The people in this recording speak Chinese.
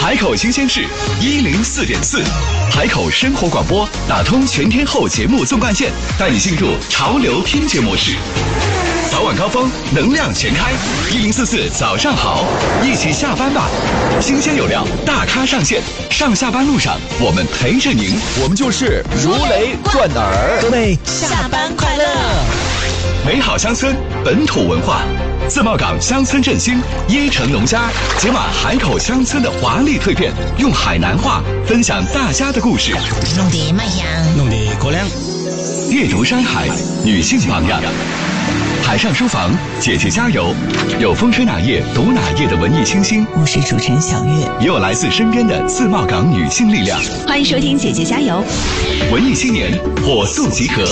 海口新鲜事104.4，海口生活广播打通全天候节目纵贯线，带你进入潮流听觉模式。早晚高峰，能量全开，1044早上好，一起下班吧。新鲜有料，大咖上线，上下班路上我们陪着您， 我们就是如雷贯耳。 各位下班快乐！ 美好乡村，本土文化。自贸港乡村振兴，椰城农家解码海口乡村的华丽蜕变，用海南话分享大家的故事。 弄得卖香， 弄得过量。 阅读山海，女性榜样。海上书房，姐姐加油！有风吹哪页读哪页的文艺清新， 我是主持人小月， 也有来自身边的自贸港女性力量。 欢迎收听姐姐加油， 文艺青年火速集合。